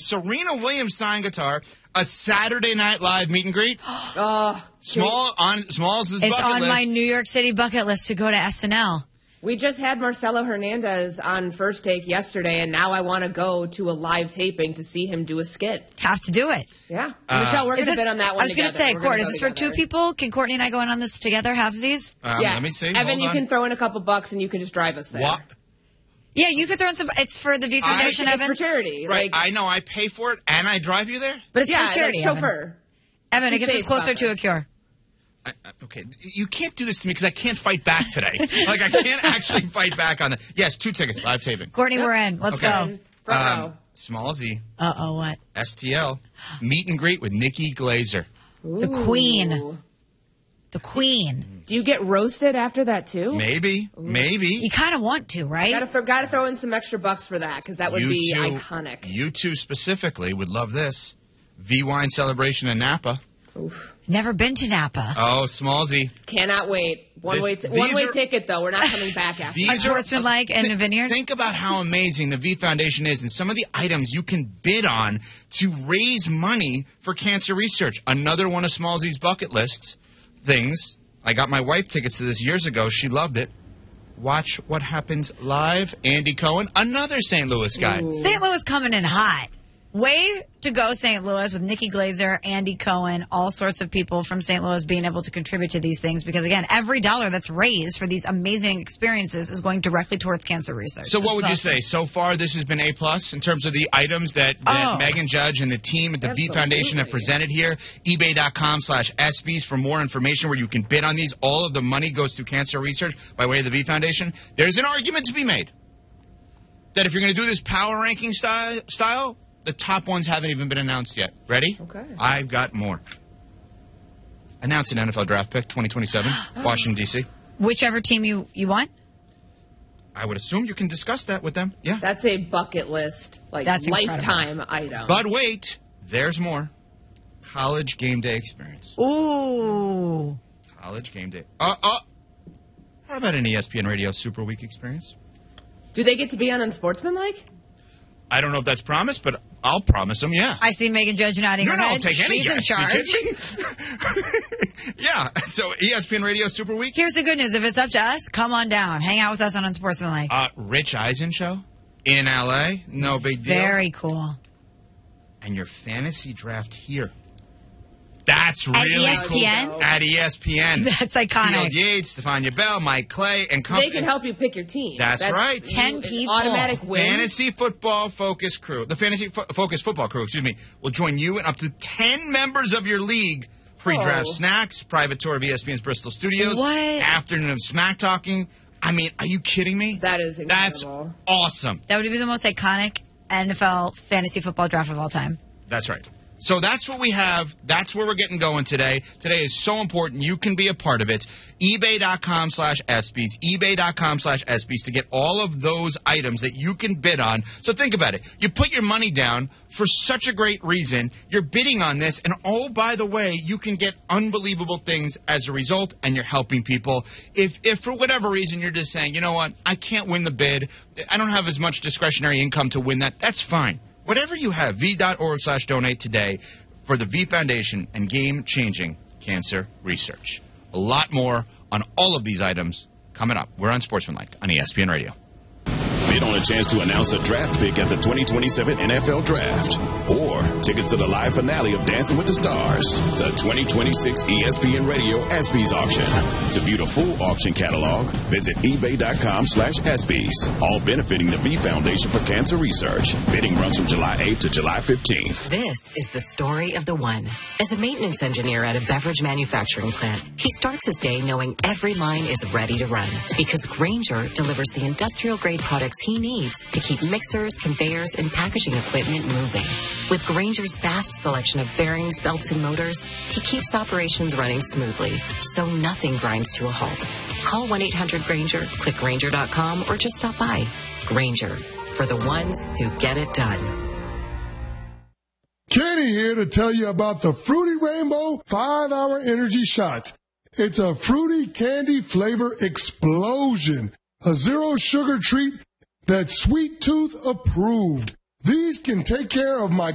Serena Williams signed guitar, a Saturday Night Live meet and greet. Smalls' bucket list. It's on my New York City bucket list to go to SNL. We just had Marcelo Hernandez on First Take yesterday, and now I want to go to a live taping to see him do a skit. Have to do it. Yeah. Michelle, we're going to bid on that one. I was going to say, Court, is this for two people? Can Courtney and I go in on this together, halvesies? Yeah. Let me see. Evan, you can throw in a couple bucks and you can just drive us there. What? Yeah, you could throw in some. It's for the V Foundation, It's Evan. for charity. Right. I know. I pay for it, and I drive you there? But it's for charity, like chauffeur. Evan, it gets us closer to a cure. Okay, you can't do this to me because I can't fight back today. Like, I can't actually fight back on it. Yes, 2 tickets, live taping. Courtney, we're in. Let's go. Front row. Small Z. Uh-oh, what? STL. Meet and greet with Nikki Glazer. The Queen. The Queen. Do you get roasted after that, too? Maybe. You kind of want to, right? Gotta throw in some extra bucks for that, because that would be iconic. You two specifically would love this. V-Wine celebration in Napa. Oof. Never been to Napa. Oh, Smallsy. Cannot wait. One-way ticket, though. We're not coming back after. Unsportsmanlike and a vineyard? Think about how amazing the V Foundation is and some of the items you can bid on to raise money for cancer research. Another one of Smallsy's bucket lists things. I got my wife tickets to this years ago. She loved it. Watch What Happens Live. Andy Cohen, another St. Louis guy. Ooh. St. Louis coming in hot. Way to go, St. Louis, with Nikki Glazer, Andy Cohen, all sorts of people from St. Louis being able to contribute to these things. Because, again, every dollar that's raised for these amazing experiences is going directly towards cancer research. So what would you say? So far, this has been A+ in terms of the items that Megan Judge and the team at the V Foundation have presented here. eBay.com/ESPYs for more information where you can bid on these. All of the money goes to cancer research by way of the V Foundation. There's an argument to be made that if you're going to do this power ranking style, the top ones haven't even been announced yet. Ready? Okay. I've got more. Announce an NFL draft pick, 2027, Washington, D.C. Whichever team you want? I would assume you can discuss that with them. Yeah. That's a bucket list, That's lifetime item. But wait, there's more. College game day experience. Ooh. College game day. How about an ESPN Radio Super Week experience? Do they get to be on Unsportsmanlike? I don't know if that's promised, but I'll promise them, yeah. I see Megan Judge nodding her head. I'll take any She's guest. in charge. Yeah, so ESPN Radio Super Week. Here's the good news. If it's up to us, come on down. Hang out with us on Unsportsmanlike. Rich Eisen show in L.A. No big deal. Very cool. And your fantasy draft here. That's really cool. At ESPN. That's iconic. Field Yates, Stefania Bell, Mike Clay, and company. They can help you pick your team. That's right. 10 people. Automatic win. Fantasy Football Focus crew. The Fantasy Focus Football crew, will join you and up to 10 members of your league. Free draft snacks, private tour of ESPN's Bristol studios. What? Afternoon of smack talking. I mean, are you kidding me? That is incredible. That's awesome. That would be the most iconic NFL fantasy football draft of all time. That's right. So that's what we have. That's where we're getting going today. Today is so important. You can be a part of it. eBay.com/ESPYs. eBay.com/ESPYs to get all of those items that you can bid on. So think about it. You put your money down for such a great reason. You're bidding on this. And oh, by the way, you can get unbelievable things as a result. And you're helping people. If for whatever reason you're just saying, you know what, I can't win the bid. I don't have as much discretionary income to win that. That's fine. Whatever you have, v.org/donate today for the V Foundation and game-changing cancer research. A lot more on all of these items coming up. We're on Sportsmanlike on ESPN Radio. Bid on a chance to announce a draft pick at the 2027 NFL Draft. Or tickets to the live finale of Dancing with the Stars. The 2026 ESPN Radio ESPYs auction. To view the full auction catalog, visit ebay.com/ESPYs. All benefiting the V Foundation for Cancer Research. Bidding runs from July 8th to July 15th. This is the story of the one. As a maintenance engineer at a beverage manufacturing plant, he starts his day knowing every line is ready to run. Because Grainger delivers the industrial-grade products he needs to keep mixers, conveyors, and packaging equipment moving. With Grainger's vast selection of bearings, belts, and motors, he keeps operations running smoothly, so nothing grinds to a halt. Call 1-800-GRAINGER, click Grainger.com, or just stop by. Grainger, for the ones who get it done. Kenny here to tell you about the Fruity Rainbow 5-Hour Energy Shots. It's a fruity candy flavor explosion. A zero-sugar treat that's Sweet Tooth approved. These can take care of my